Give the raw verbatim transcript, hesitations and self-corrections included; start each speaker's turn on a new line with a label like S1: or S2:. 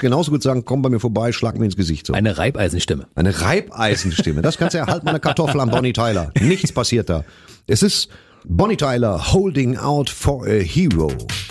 S1: kannst genauso gut sagen, komm bei mir vorbei, schlag mir ins Gesicht. So.
S2: Eine Reibeisenstimme.
S1: Eine Reibeisenstimme. Das kannst du ja, halt mal eine Kartoffel an Bonnie Tyler. Nichts passiert da. Es ist Bonnie Tyler, Holding Out for a Hero.